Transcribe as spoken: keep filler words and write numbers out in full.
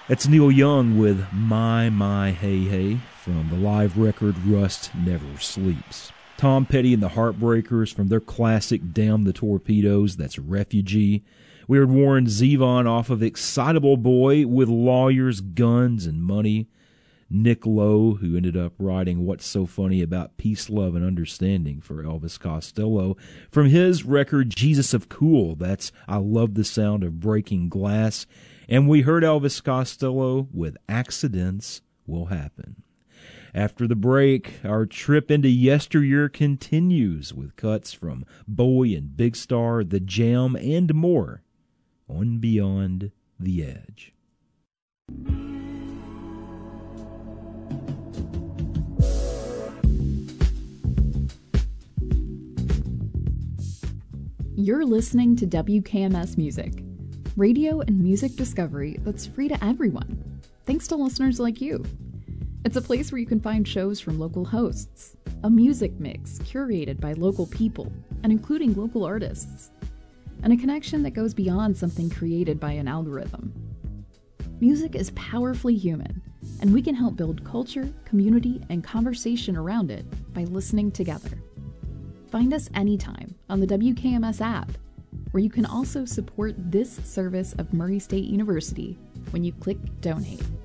That's Neil Young with My, My, Hey, Hey from the live record Rust Never Sleeps. Tom Petty and the Heartbreakers from their classic Damn the Torpedoes, that's Refugee. We heard Warren Zevon off of Excitable Boy with Lawyers, Guns, and Money. Nick Lowe, who ended up writing What's So Funny About Peace, Love, and Understanding for Elvis Costello. From his record Jesus of Cool, that's I Love the Sound of Breaking Glass. And we heard Elvis Costello with Accidents Will Happen. After the break, our trip into yesteryear continues with cuts from Bowie and Big Star, The Jam, and more on Beyond the Edge. You're listening to W K M S Music, radio and music discovery that's free to everyone, thanks to listeners like you. It's a place where you can find shows from local hosts, a music mix curated by local people and including local artists, and a connection that goes beyond something created by an algorithm. Music is powerfully human, and we can help build culture, community, and conversation around it by listening together. Find us anytime on the W K M S app, where you can also support this service of Murray State University when you click Donate.